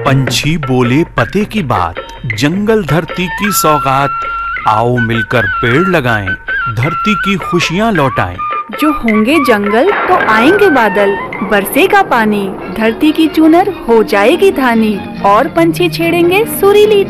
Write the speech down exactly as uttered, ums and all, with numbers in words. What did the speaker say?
पंछी बोले पते की बात, जंगल धरती की सौगात। आओ मिलकर पेड़ लगाएं, धरती की खुशियाँ लौटाएं। जो होंगे जंगल तो आएंगे बादल, बरसेगा पानी, धरती की चूनर हो जाएगी धानी, और पंछी छेड़ेंगे सुरीली